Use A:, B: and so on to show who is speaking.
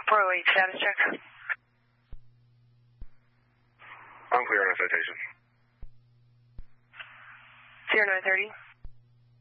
A: 408 status check.
B: I'm clear on a citation.
A: 0930.